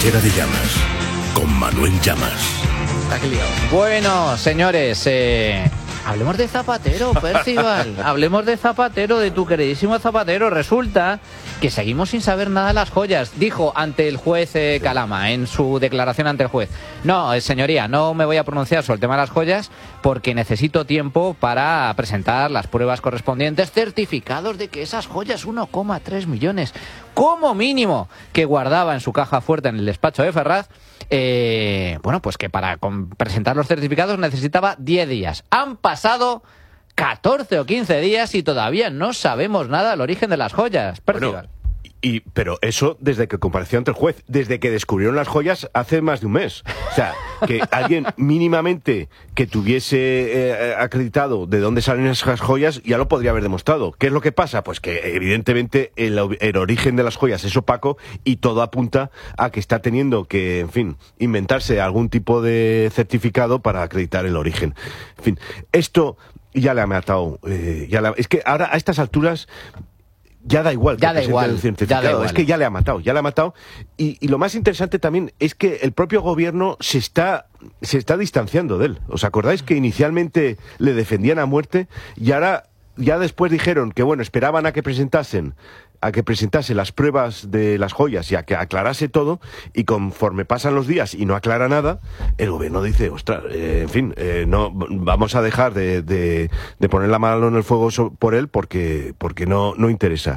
Trinchera de Llamas, con Manuel Llamas. Bueno, señores, hablemos de Zapatero, Percival. Hablemos de Zapatero, de tu queridísimo Zapatero. Resulta que seguimos sin saber nada de las joyas. Dijo ante el juez Calama, en su declaración ante el juez: no, señoría, no me voy a pronunciar sobre el tema de las joyas porque necesito tiempo para presentar las pruebas correspondientes, certificados de que esas joyas, 1,3 millones, como mínimo, que guardaba en su caja fuerte en el despacho de Ferraz, bueno, pues que para presentar los certificados necesitaba 10 días. Han pasado 14 o 15 días y todavía no sabemos nada del origen de las joyas. Percival. Bueno, pero eso desde que compareció ante el juez, desde que descubrieron las joyas hace más de un mes. O sea, que alguien mínimamente que tuviese acreditado de dónde salen esas joyas ya lo podría haber demostrado. ¿Qué es lo que pasa? Pues que evidentemente el origen de las joyas es opaco y todo apunta a que está teniendo que, en fin, inventarse algún tipo de certificado para acreditar el origen. En fin, esto ya le ha matado. Es que ahora a estas alturas ya da igual. Ya da igual. Es que ya le ha matado. Y lo más interesante también es que el propio gobierno se está distanciando de él. ¿Os acordáis que inicialmente le defendían a muerte y ahora ya después dijeron que, bueno, esperaban a que presentase las pruebas de las joyas y a que aclarase todo, y conforme pasan los días y no aclara nada, el gobierno dice, ostras, en fin, no vamos a dejar de poner la mano en el fuego por él porque no interesa.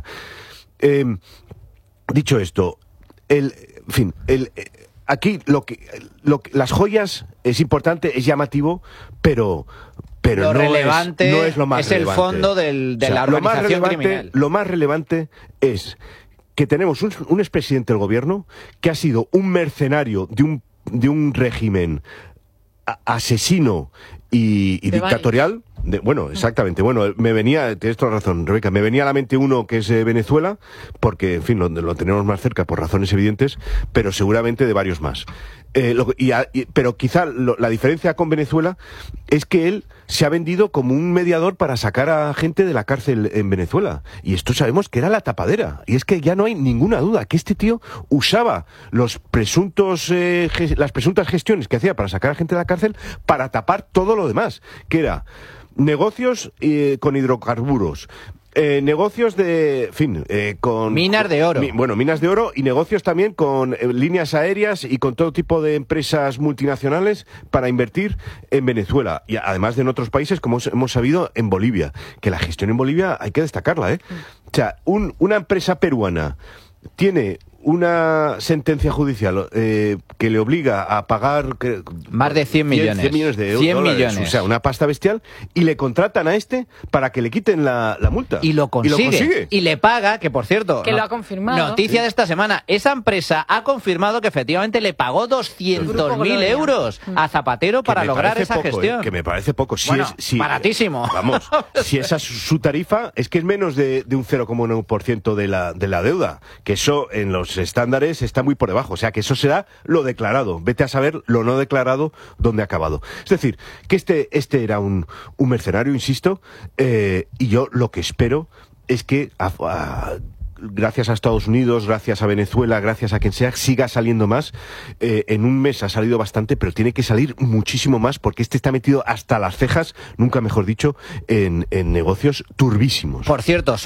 Dicho esto, aquí las joyas es importante, es llamativo, pero lo relevante no es lo más relevante. Es el fondo de la organización criminal. Lo más relevante es que tenemos un expresidente del gobierno que ha sido un mercenario de un régimen asesino y dictatorial. Bueno, exactamente. Bueno, tienes toda razón, Rebeca, me venía a la mente uno que es Venezuela, porque, en fin, lo tenemos más cerca por razones evidentes, pero seguramente de varios más. Pero quizá la diferencia con Venezuela es que él se ha vendido como un mediador para sacar a gente de la cárcel en Venezuela. Y esto sabemos que era la tapadera. Y es que ya no hay ninguna duda que este tío usaba las presuntas gestiones que hacía para sacar a gente de la cárcel para tapar todo lo demás, que era negocios con hidrocarburos, negocios con minas de oro. Minas de oro, y negocios también con líneas aéreas y con todo tipo de empresas multinacionales para invertir en Venezuela, y además de en otros países, como hemos sabido, en Bolivia, que la gestión en Bolivia hay que destacarla, ¿eh? O sea, una empresa peruana tiene una sentencia judicial que le obliga a pagar más de 100 millones. 100 millones de 100 dólares, millones. o sea, una pasta bestial, y le contratan a para que le quiten la multa. Y lo consigue. Y le paga, que por cierto, que lo ha confirmado. Noticia de esta semana, esa empresa ha confirmado que efectivamente le pagó 200.000 euros a Zapatero para lograr esa gestión. Que me parece poco. Baratísimo. Vamos, si esa es su tarifa, es que es menos de un 0,1% de la deuda, que eso en los estándares está muy por debajo, o sea que eso será lo declarado. Vete a saber lo no declarado dónde ha acabado. Es decir, que este era un mercenario, insisto, y yo lo que espero es que gracias a Estados Unidos, gracias a Venezuela, gracias a quien sea, siga saliendo más. En un mes ha salido bastante, pero tiene que salir muchísimo más, porque está metido hasta las cejas, nunca mejor dicho, en negocios turbísimos. Por cierto,